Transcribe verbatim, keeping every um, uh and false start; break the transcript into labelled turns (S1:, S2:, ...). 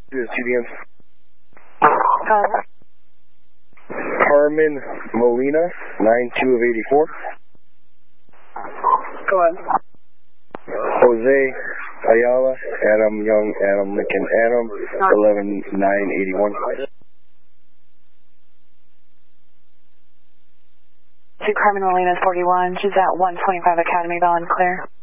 S1: This is C D N.
S2: Uh,
S1: Carmen Molina, nine two of eighty-four.
S2: go on.
S1: Jose Ayala, Adam Young, Adam Lincoln, Adam, eleven nine eighty-one.
S2: To Carmen Molina, forty-one. She's at one twenty-five Academy, Bell and Clear.